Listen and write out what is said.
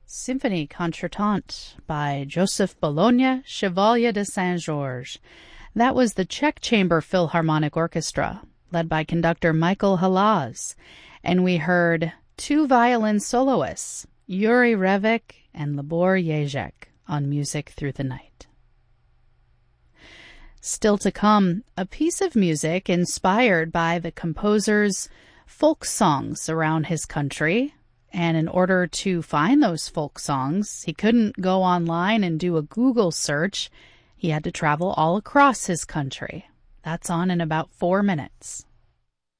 Symphonie Contretemps by Joseph Bologna, Chevalier de Saint-Georges. That was the Czech Chamber Philharmonic Orchestra, led by conductor Michael Halaz. And we heard two violin soloists, Yuri Revik and Libor Jezek, on Music Through the Night. Still to come, a piece of music inspired by the composer's folk songs around his country. And in order to find those folk songs, he couldn't go online and do a Google search. He had to travel all across his country. That's on in about 4 minutes.